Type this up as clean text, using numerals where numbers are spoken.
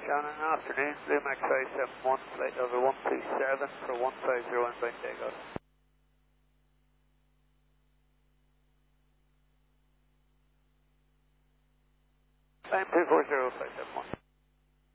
Shannon, afternoon, Blue Max 571, flight over 127 for 1501 by takeoff. Time 240, 571.